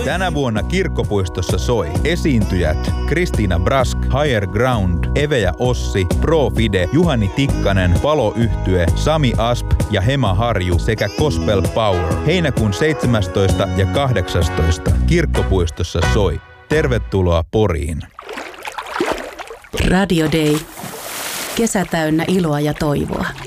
Tänä vuonna Kirkkopuistossa soi esiintyjät Kristiina Brask, Higher Ground, Eve ja Ossi, Pro Fide, Juhani Tikkanen, Palo-yhtye, Sami Asp ja Hema Harju sekä Gospel Power. Heinäkuun 17. ja 18. Kirkkopuistossa soi. Tervetuloa Poriin. Radio Day. Kesä täynnä iloa ja toivoa.